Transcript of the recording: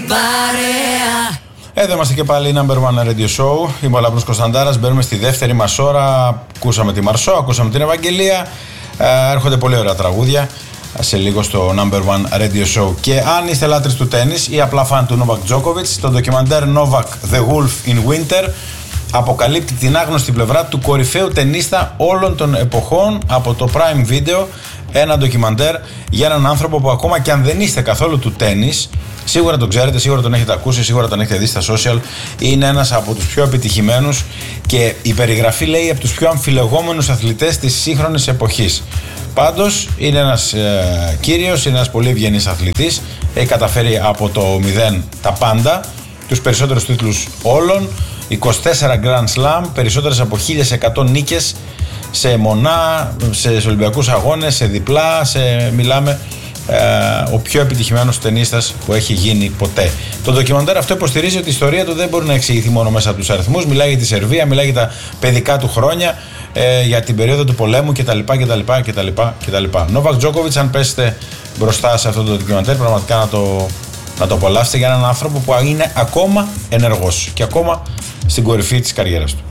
παρέα. Εδώ είμαστε και πάλι, Number One Radio Show. Είμαι ο Λαμπρός Κωνσταντάρας. Μπαίνουμε στη δεύτερη μας ώρα. Ακούσαμε τη Μαρσό, ακούσαμε την Ευαγγελία. Έρχονται πολύ ωραία τραγούδια σε λίγο στο Number One Radio Show. Και αν είστε λάτρεις του τένις ή απλά φαν του Novak Djokovic, το ντοκιμαντέρ Novak The Wolf in Winter αποκαλύπτει την άγνωστη πλευρά του κορυφαίου τενίστα όλων των εποχών από το Prime Video. Ένα ντοκιμαντέρ για έναν άνθρωπο που ακόμα και αν δεν είστε καθόλου του τένις, σίγουρα τον ξέρετε, σίγουρα τον έχετε ακούσει, σίγουρα τον έχετε δει στα social. Είναι ένας από τους πιο επιτυχημένους και η περιγραφή λέει από τους πιο αμφιλεγόμενους αθλητές της σύγχρονης εποχής. Πάντως είναι ένας κύριος, είναι ένας πολύ ευγενής αθλητής. Έχει καταφέρει από το 0 τα πάντα, τους περισσότερους τίτλους όλων, 24 Grand Slam, περισσότερες από 1100 νίκες σε μονά, σε Ολυμπιακούς αγώνες, σε διπλά, μιλάμε ο πιο επιτυχημένος τενίστας που έχει γίνει ποτέ. Το ντοκιμαντέρ αυτό υποστηρίζει ότι η ιστορία του δεν μπορεί να εξηγηθεί μόνο μέσα από τους αριθμούς. Μιλάει για τη Σερβία, μιλάει για τα παιδικά του χρόνια, για την περίοδο του πολέμου κτλ. Νόβακ Τζόκοβιτς, αν πέσετε μπροστά σε αυτό το ντοκιμαντέρ, πραγματικά να το απολαύσετε για έναν άνθρωπο που είναι ακόμα ενεργός και ακόμα στην κορυφή της καριέρας του.